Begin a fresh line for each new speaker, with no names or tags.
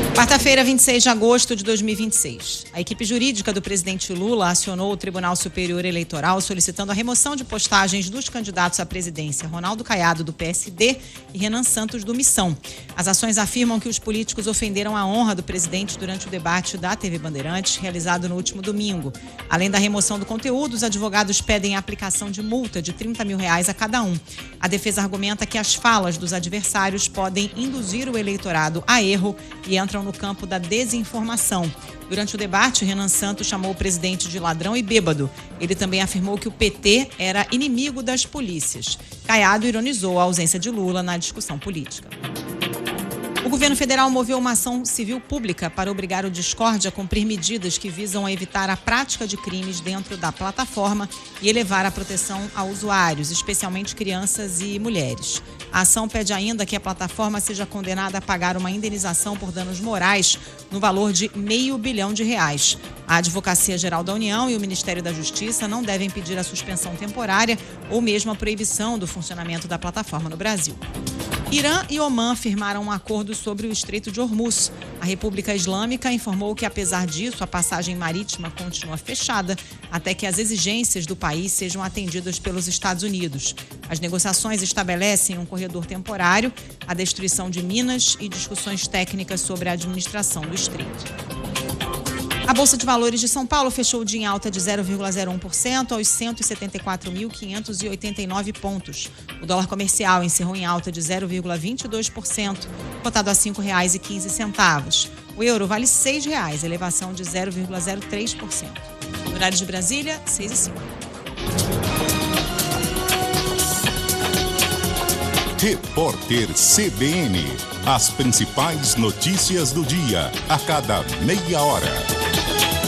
Quarta-feira, 26 de agosto de 2026. A equipe jurídica do presidente Lula acionou o Tribunal Superior Eleitoral solicitando a remoção de postagens dos candidatos à presidência Ronaldo Caiado, do PSD, e Renan Santos, do Missão. As ações afirmam que os políticos ofenderam a honra do presidente durante o debate da TV Bandeirantes, realizado no último domingo. Além da remoção do conteúdo, os advogados pedem a aplicação de multa de R$30 mil a cada um. A defesa argumenta que as falas dos adversários podem induzir o eleitorado a erro e entram no campo da desinformação. Durante o debate, Renan Santos chamou o presidente de ladrão e bêbado. Ele também afirmou que o PT era inimigo das polícias. Caiado ironizou a ausência de Lula na discussão política. O governo federal moveu uma ação civil pública para obrigar o Discord a cumprir medidas que visam evitar a prática de crimes dentro da plataforma e elevar a proteção a usuários, especialmente crianças e mulheres. A ação pede ainda que a plataforma seja condenada a pagar uma indenização por danos morais no valor de R$500 milhão. A Advocacia Geral da União e o Ministério da Justiça não devem pedir a suspensão temporária ou mesmo a proibição do funcionamento da plataforma no Brasil. Irã e Omã firmaram um acordo sobre o Estreito de Hormuz. A República Islâmica informou que, apesar disso, a passagem marítima continua fechada até que as exigências do país sejam atendidas pelos Estados Unidos. As negociações estabelecem um corredor temporário, a destruição de minas e discussões técnicas sobre a administração do estreito. A Bolsa de Valores de São Paulo fechou o dia em alta de 0,01% aos 174.589 pontos. O dólar comercial encerrou em alta de 0,22%, cotado a R$ 5,15. O euro vale R$ 6,00, elevação de 0,03%. Horário de Brasília, 6h05.
Repórter CBN. As principais notícias do dia, a cada meia hora.